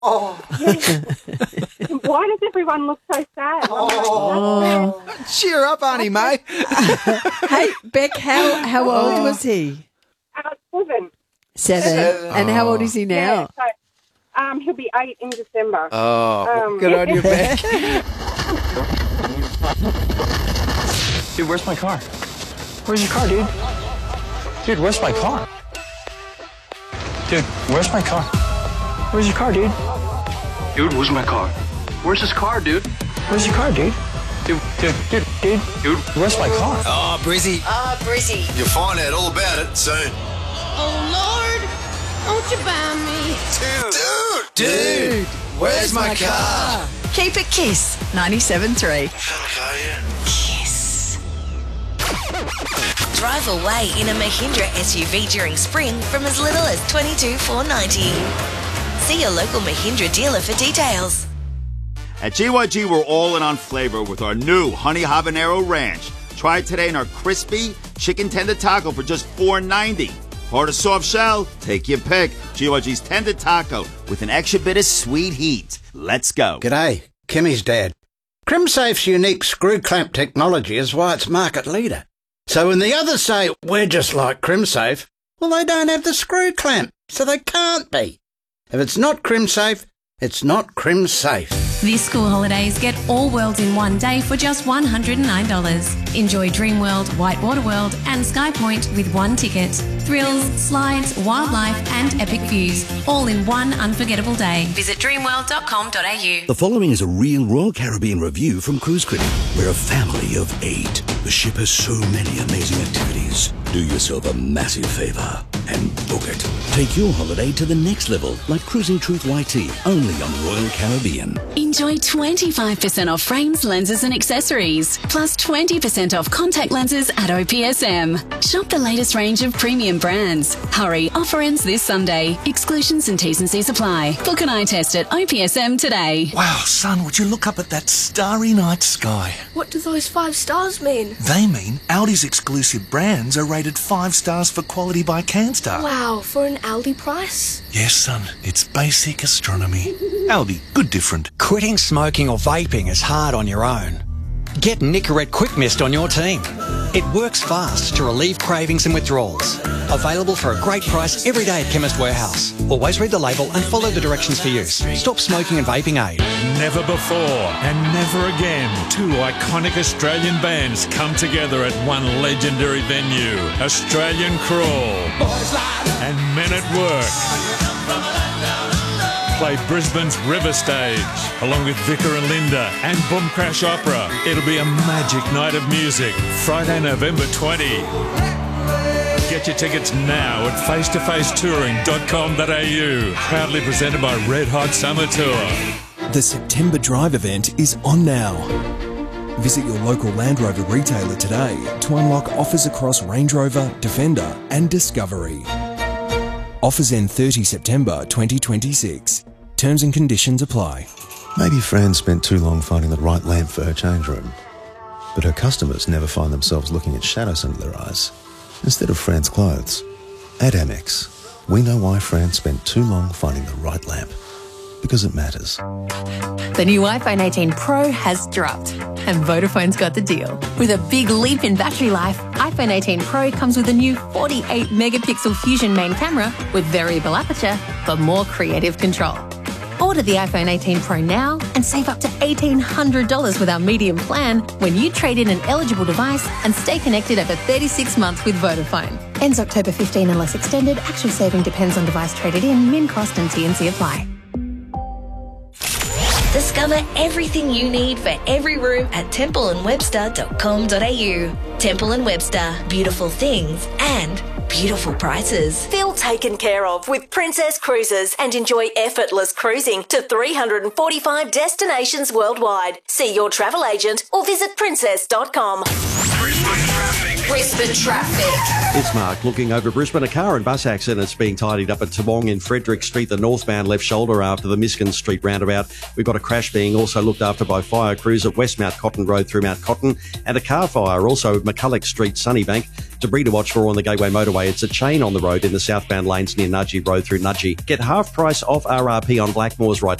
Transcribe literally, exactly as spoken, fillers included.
Oh. Why does everyone look so sad? Oh. Oh. Cheer up, Auntie May. Hey, Beck, how, how old Oh. was he? Uh, seven. Seven. Seven. And how old is he now? Yeah, so, um, he'll be eight in December. Oh, Um, good on you, Beck. Dude, where's my car? Where's your car, dude? Dude, where's my car? Dude, where's my car? Where's your car, dude? Dude, where's my car? Where's his car, dude? Where's your car, dude? Dude, dude, dude, dude, dude, where's my car? Oh, Brizzy. Ah, oh, Brizzy. You'll find out all about it soon. Oh, Lord, won't you buy me? Dude, dude, dude, where's my car? Keep it Kiss, ninety-seven point three. Kiss. Drive away in a Mahindra S U V during spring from as little as twenty-two thousand four hundred ninety dollars. See your local Mahindra dealer for details. At G Y G, we're all in on flavor with our new Honey Habanero Ranch. Try it today in our crispy chicken tender taco for just four ninety. Hard or soft shell? Take your pick. G Y G's tender taco with an extra bit of sweet heat. Let's go. G'day, Kimmy's dad. CrimSafe's unique screw clamp technology is why it's market leader. So when the others say, we're just like CrimSafe, well, they don't have the screw clamp, so they can't be. If it's not CrimSafe, it's not CrimSafe. This school holidays, get all worlds in one day for just one hundred nine dollars. Enjoy Dreamworld, Whitewater World and Sky Point with one ticket. Thrills, slides, wildlife and epic views, all in one unforgettable day. Visit dreamworld dot com dot a u. The following is a real Royal Caribbean review from Cruise Critic. We're a family of eight. The ship has so many amazing activities. Do yourself a massive favour and book it. Take your holiday to the next level, like Cruising Truth Y T, only on Royal Caribbean. Enjoy twenty-five percent off frames, lenses and accessories, plus twenty percent off contact lenses at O P S M. Shop the latest range of premium brands. Hurry, offer ends this Sunday. Exclusions and T's and C's apply. Book an eye test at O P S M today. Wow, son, would you look up at that starry night sky? What do those five stars mean? They mean Aldi's exclusive brands are rated five stars for quality by Canstar. Wow, for an Aldi price? Yes, son, it's basic astronomy. Aldi, good different. Quitting smoking or vaping is hard on your own. Get Nicorette Quick Mist on your team. It works fast to relieve cravings and withdrawals. Available for a great price every day at Chemist Warehouse. Always read the label and follow the directions for use. Stop smoking and vaping aid. Never before and never again, two iconic Australian bands come together at one legendary venue. Australian Crawl and Men at Work play Brisbane's River Stage, along with Vicar and Linda and Boom Crash Opera. It'll be a magic night of music, Friday, November twentieth. Get your tickets now at face to face touring dot com dot a u. Proudly presented by Red Hot Summer Tour. The September Drive event is on now. Visit your local Land Rover retailer today to unlock offers across Range Rover, Defender and Discovery. Offers end thirtieth September twenty twenty-six. Terms and conditions apply. Maybe Fran spent too long finding the right lamp for her change room, but her customers never find themselves looking at shadows under their eyes instead of Fran's clothes. At Amex, we know why Fran spent too long finding the right lamp. Because it matters. The new iPhone eighteen Pro has dropped, and Vodafone's got the deal. With a big leap in battery life, iPhone eighteen Pro comes with a new forty-eight megapixel Fusion main camera with variable aperture for more creative control. Order the iPhone eighteen Pro now and save up to eighteen hundred dollars with our medium plan when you trade in an eligible device and stay connected over thirty-six months with Vodafone. Ends October fifteenth unless extended. Actual saving depends on device traded in. Min cost and T and C apply. Discover everything you need for every room at temple and webster dot com dot a u. Temple and Webster, beautiful things and beautiful prices. Feel taken care of with Princess Cruises and enjoy effortless cruising to three hundred forty-five destinations worldwide. See your travel agent or visit princess dot com. Brisbane traffic. It's Mark looking over Brisbane. A car and bus accident is being tidied up at Toowong in Frederick Street, the northbound left shoulder after the Miskin Street roundabout. We've got a crash being also looked after by fire crews at West Mount Cotton Road through Mount Cotton, and a car fire also at McCulloch Street, Sunnybank. Debris to watch for on the Gateway Motorway Highway. It's a chain on the road in the southbound lanes near Nudgee Road through Nudgee. Get half price off R R P on Blackmores right